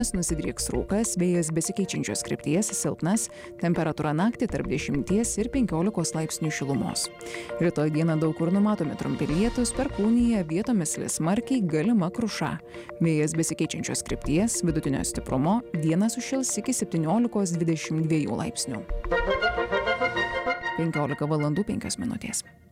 Nusidrieks rūkas, vėjas besikeičiančios krypties, silpnas, temperatūra naktį tarp 10 ir 15 laipsnių šilumos. Rytoj dieną daug kur numatomi trumpi lietūs, perkūnija, vietomis lis smarkiai, galima kruša. Vėjas besikeičiančios krypties, vidutinio stiprumo, dieną sušils iki 17–22 laipsnių. 15 valandų 5 minutės.